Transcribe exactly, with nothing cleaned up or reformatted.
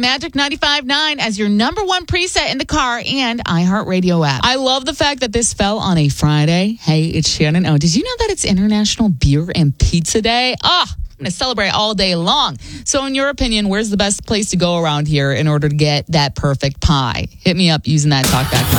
Magic ninety-five point nine as your number one preset in the car and iHeartRadio app. I love the fact that this fell on a Friday. Hey, it's Shannon. Oh, did you know that it's International Beer and Pizza Day? Ah, oh, I'm going to celebrate all day long. So in your opinion, where's the best place to go around here in order to get that perfect pie? Hit me up using that talkback line.